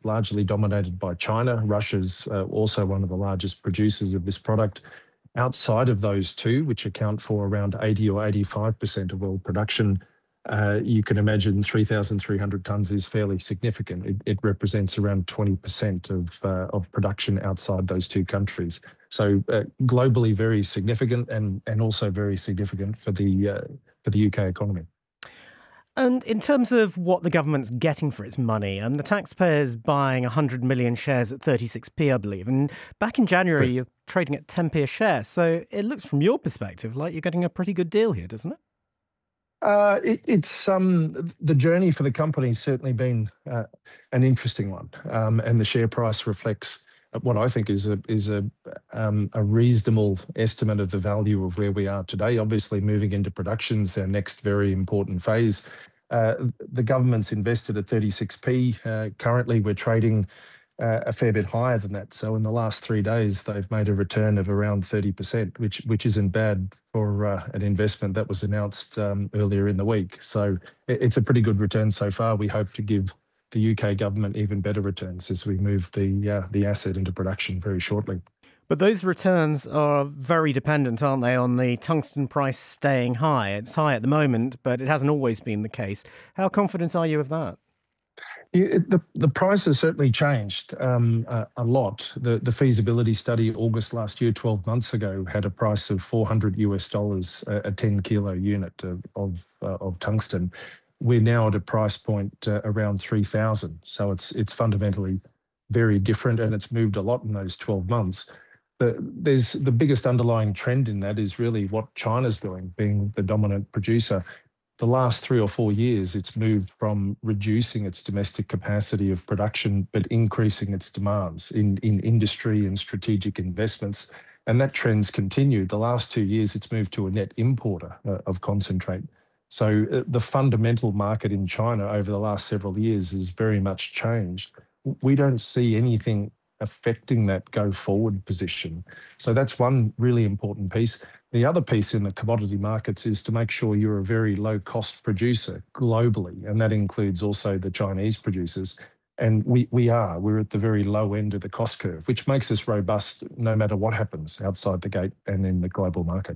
largely dominated by China. Russia's also one of the largest producers of this product. Outside of those two, which account for around 80 or 85% of all production, you can imagine 3,300 tonnes is fairly significant. It represents around 20% of production outside those two countries. So globally very significant and also very significant for the UK economy. And in terms of what the government's getting for its money, the taxpayers buying 100 million shares at 36p, I believe. And back in January, you're trading at 10p a share. So it looks from your perspective like you're getting a pretty good deal here, doesn't it? It's the journey for the company's certainly been an interesting one, and the share price reflects what I think is a reasonable estimate of the value of where we are today. Obviously, moving into production's our next very important phase. The government's invested at 36p. Currently, we're trading a fair bit higher than that. So in the last 3 days, they've made a return of around 30%, which isn't bad for an investment that was announced earlier in the week. So it's a pretty good return so far. We hope to give the UK government even better returns as we move the asset into production very shortly. But those returns are very dependent, aren't they, on the tungsten price staying high? It's high at the moment, but it hasn't always been the case. How confident are you of that? The price has certainly changed a lot. The feasibility study August last year, 12 months ago, had a price of $400 a 10 kilo unit of tungsten. We're now at a price point around 3,000. So it's fundamentally very different, and it's moved a lot in those 12 months. There's the biggest underlying trend in that is really what China's doing, being the dominant producer. The last 3 or 4 years, it's moved from reducing its domestic capacity of production, but increasing its demands in industry and strategic investments. And that trend's continued. The last 2 years, it's moved to a net importer of concentrate. So the fundamental market in China over the last several years has very much changed. We don't see anything affecting that go-forward position. So that's one really important piece. The other piece in the commodity markets is to make sure you're a very low-cost producer globally, and that includes also the Chinese producers. And we're at the very low end of the cost curve, which makes us robust no matter what happens outside the gate and in the global market.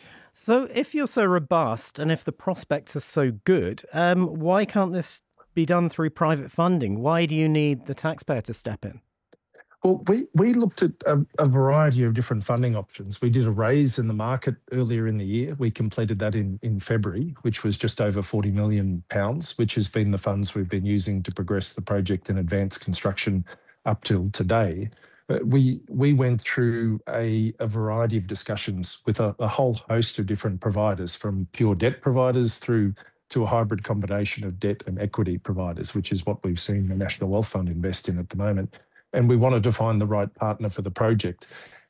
So if you're so robust and if the prospects are so good, why can't this be done through private funding? Why do you need the taxpayer to step in? Well, we looked at a variety of different funding options. We did a raise in the market earlier in the year. We completed that in February, which was just over £40 million, which has been the funds we've been using to progress the project and advance construction up till today. We went through a variety of discussions with a whole host of different providers, from pure debt providers through to a hybrid combination of debt and equity providers, which is what we've seen the National Wealth Fund invest in at the moment. And we wanted to find the right partner for the project.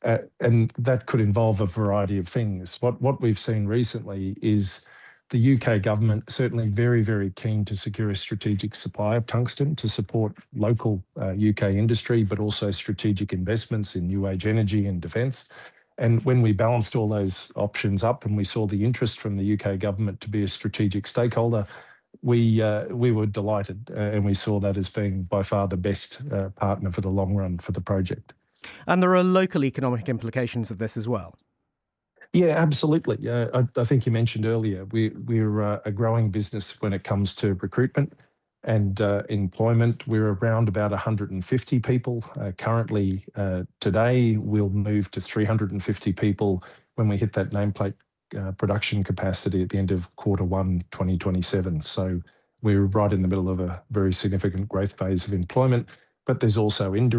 And that could involve a variety of things. What we've seen recently is the UK government certainly very, very keen to secure a strategic supply of tungsten to support local UK industry, but also strategic investments in new age energy and defence. And when we balanced all those options up and we saw the interest from the UK government to be a strategic stakeholder, we were delighted, and we saw that as being by far the best partner for the long run for the project. And there are local economic implications of this as well. Yeah, absolutely. I think you mentioned earlier, we're a growing business when it comes to recruitment and employment. We're around about 150 people currently today. We'll move to 350 people when we hit that nameplate production capacity at the end of Q1 2027. So we're right in the middle of a very significant growth phase of employment, but there's also indirect